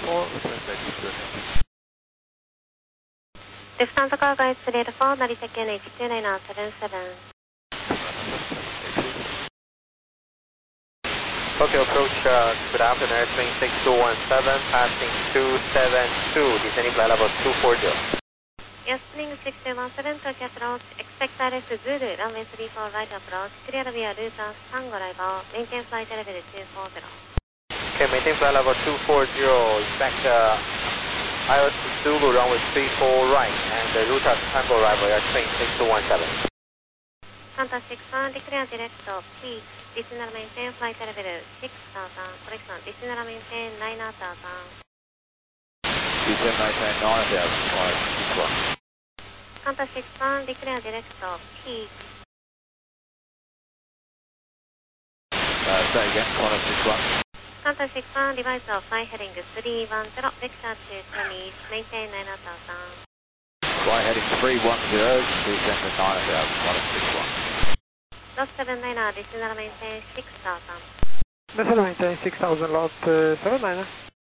Lufthansa cargo is 384, Narita QNH 29977. Tokyo approach, good afternoon, airplane 6217, passing 272, descending flight level 240. Yes, spring 6217, Tokyo approach, expect RS Zulu, runway 34 right approach, clear via Ruta Tango arrival, maintain flight level 240. Okay, maintain flight level 240, expect IOS Zulu, runway 34 right, and Ruta Tango arrival, airplane 6217. Qantas 61, declare direct peak, descend maintain flight level 6000, correction, descend maintain 9000. Descend maintain 9000, flight 61. Qantas 61, declare direct peak. Say again, Qantas 61. Qantas 61, device of flight heading 310, vector to Semis, maintain 9000. Flight heading 310, descend to 9000, Qantas 61. Lot 79, descend maintain 6000. Descend maintain 6000, lot 79.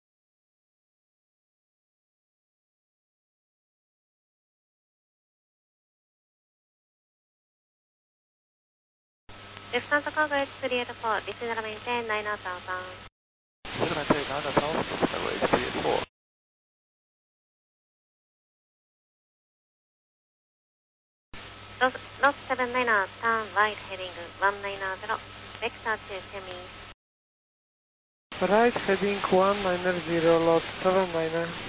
Lufthansa cargo is 384, descend maintain 9000. Descend maintain 9000, runway 384. Lot 79, turn right heading 190, vector to Semis. Right heading 190, lot 79.